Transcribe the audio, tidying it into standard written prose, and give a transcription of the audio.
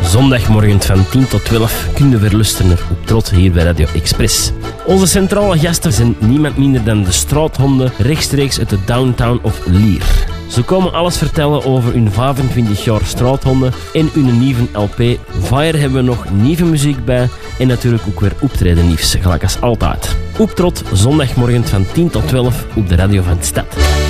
Zondagmorgen van 10 tot 12 kunnen verlusten op Trot hier bij Radio Express. Onze centrale gasten zijn niemand minder dan de straathonden rechtstreeks uit de downtown of Lier. Ze komen alles vertellen over hun 25 jaar straathonden en hun nieuwe LP. Fire hebben we nog nieuwe muziek bij en natuurlijk ook weer optreden nieuws, gelijk als altijd. Op Trot, zondagmorgen van 10 tot 12 op de radio van de stad.